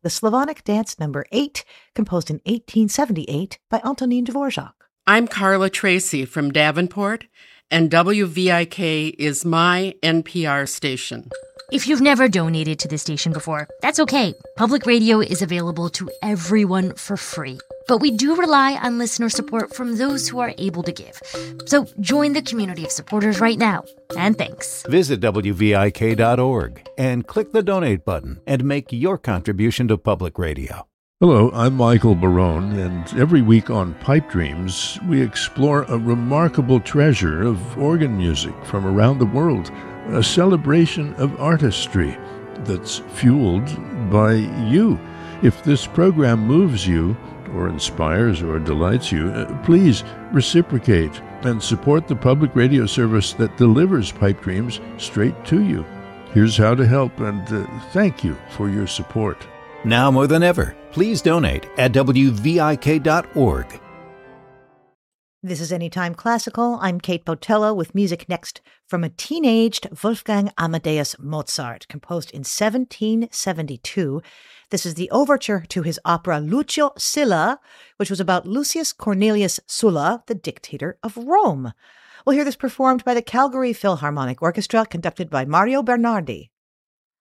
the Slavonic Dance Number 8, composed in 1878 by Antonin Dvorak. I'm Carla Tracy from Davenport, and WVIK is my NPR station. If you've never donated to the station before, that's okay. Public radio is available to everyone for free. But we do rely on listener support from those who are able to give. So join the community of supporters right now. And thanks. Visit WVIK.org and click the donate button and make your contribution to public radio. Hello, I'm Michael Barone, and every week on Pipe Dreams, we explore a remarkable treasure of organ music from around the world, a celebration of artistry that's fueled by you. If this program moves you, or inspires or delights you, please reciprocate and support the public radio service that delivers Pipe Dreams straight to you. Here's how to help, and thank you for your support. Now more than ever, please donate at WVIK.org. This is Anytime Classical. I'm Kate Botello with music next from a teenaged Wolfgang Amadeus Mozart, composed in 1772. This is the overture to his opera Lucio Silla, which was about Lucius Cornelius Sulla, the dictator of Rome. We'll hear this performed by the Calgary Philharmonic Orchestra, conducted by Mario Bernardi.